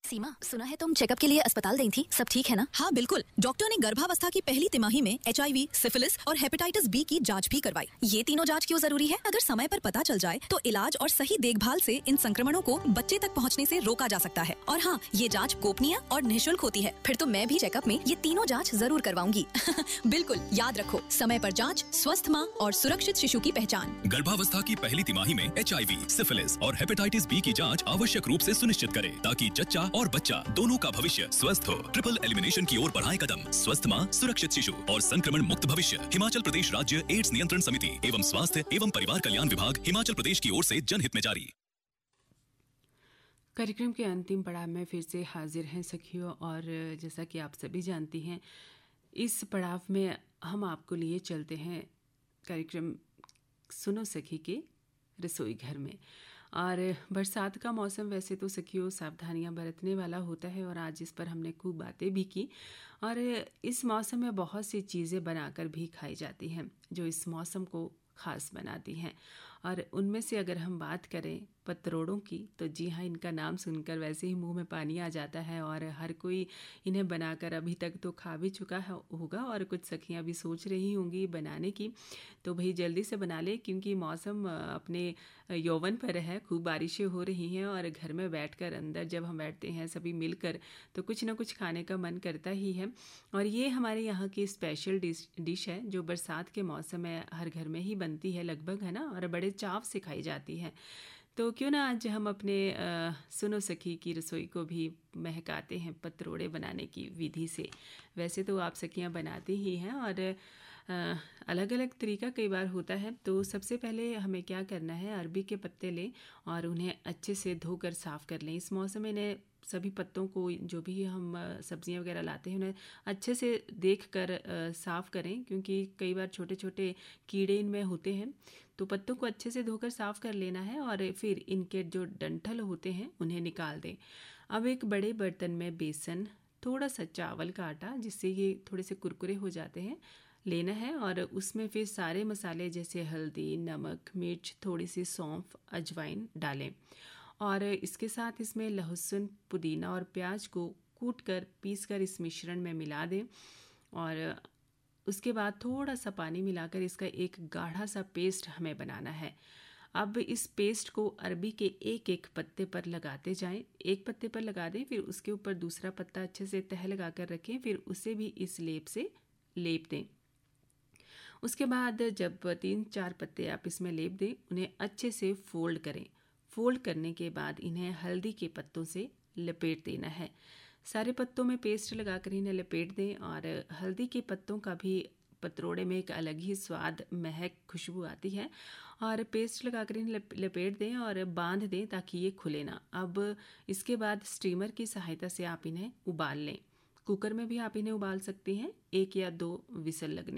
सीमा, सुना है तुम चेकअप के लिए अस्पताल गई थी, सब ठीक है ना? हाँ बिल्कुल, डॉक्टर ने गर्भावस्था की पहली तिमाही में HIV, सिफिलिस और हेपेटाइटिस बी की जांच भी करवाई। ये तीनों जांच क्यों जरूरी है? अगर समय पर पता चल जाए तो इलाज और सही देखभाल से इन संक्रमणों को बच्चे तक पहुंचने से रोका जा सकता है। और हाँ, ये जांच गोपनीय और निःशुल्क होती है। फिर तो मैं भी चेकअप में ये तीनों जांच जरूर करवाऊंगी। बिल्कुल, याद रखो, समय पर जांच, स्वस्थ माँ और सुरक्षित शिशु की पहचान। गर्भावस्था की पहली तिमाही में HIV, सिफिलिस और हेपेटाइटिस बी की जांच आवश्यक रूप से सुनिश्चित करें ताकि जच्चा और बच्चा दोनों का भविष्य स्वस्थ हो। ट्रिपल एलिमिनेशन की ओर बढ़ाएं कदम। स्वस्थ माँ, सुरक्षित शिशु और संक्रमण मुक्त भविष्य। हिमाचल प्रदेश राज्य एड्स नियंत्रण समिति एवं स्वास्थ्य एवं परिवार कल्याण विभाग, हिमाचल प्रदेश की ओर से जनहित में जारी। कार्यक्रम के अंतिम पड़ाव में फिर से हाजिर हैं सखियों, और जैसा कि आप सभी जानती हैं, इस पड़ाव में हम आपको लिए चलते हैं कार्यक्रम सुनो सखी के रसोई घर में। और बरसात का मौसम वैसे तो सखियों सावधानियां बरतने वाला होता है, और आज इस पर हमने खूब बातें भी की। और इस मौसम में बहुत सी चीज़ें बनाकर भी खाई जाती हैं जो इस मौसम को ख़ास बनाती हैं। और उनमें से अगर हम बात करें पतरोड़ों की, तो जी हाँ, इनका नाम सुनकर वैसे ही मुंह में पानी आ जाता है, और हर कोई इन्हें बनाकर अभी तक तो खा भी चुका है होगा, और कुछ सखियाँ भी सोच रही होंगी बनाने की। तो भाई जल्दी से बना ले, क्योंकि मौसम अपने यौवन पर है, खूब बारिशें हो रही हैं, और घर में बैठकर अंदर जब हम बैठते हैं सभी मिलकर तो कुछ ना कुछ खाने का मन करता ही है। और ये हमारे यहाँ की स्पेशल डिश है जो बरसात के मौसम में हर घर में ही बनती है लगभग, है ना, और बड़े चाव से खाई जाती है। तो क्यों ना आज हम अपने सुनो सखी की रसोई को भी महकाते हैं पतरोड़े बनाने की विधि से। वैसे तो आप सखियाँ बनाती ही हैं, और अलग अलग तरीका कई बार होता है। तो सबसे पहले हमें क्या करना है, अरबी के पत्ते लें और उन्हें अच्छे से धोकर साफ़ कर लें। इस मौसम में इन्हें सभी पत्तों को, जो भी हम सब्जियां वगैरह लाते हैं, उन्हें अच्छे से देख कर साफ़ करें, क्योंकि कई बार छोटे छोटे कीड़े इनमें होते हैं। तो पत्तों को अच्छे से धोकर साफ़ कर लेना है, और फिर इनके जो डंठल होते हैं उन्हें निकाल दें। अब एक बड़े बर्तन में बेसन, थोड़ा सा चावल का आटा, जिससे ये थोड़े से कुरकुरे हो जाते हैं, लेना है। और उसमें फिर सारे मसाले जैसे हल्दी, नमक, मिर्च, थोड़ी सी सौंफ, अजवाइन डालें। और इसके साथ इसमें लहसुन, पुदीना और प्याज को कूट कर पीस कर इस मिश्रण में मिला दें। और उसके बाद थोड़ा सा पानी मिलाकर इसका एक गाढ़ा सा पेस्ट हमें बनाना है। अब इस पेस्ट को अरबी के एक एक पत्ते पर लगाते जाएं। एक पत्ते पर लगा दें, फिर उसके ऊपर दूसरा पत्ता अच्छे से तह लगा कर रखें, फिर उसे भी इस लेप से लेप दें। उसके बाद जब 3-4 पत्ते आप इसमें लेप दें, उन्हें अच्छे से फोल्ड करें। फोल्ड करने के बाद इन्हें हल्दी के पत्तों से लपेट देना है। सारे पत्तों में पेस्ट लगाकर इन्हें लपेट दें, और हल्दी के पत्तों का भी पतरोड़े में एक अलग ही स्वाद, महक, खुशबू आती है। और पेस्ट लगाकर इन्हें लपेट दें और बांध दें ताकि ये खुले ना। अब इसके बाद स्टीमर की सहायता से आप इन्हें उबाल लें। कुकर में भी आप इन्हें उबाल सकती हैं, 1 या 2 विसल लगने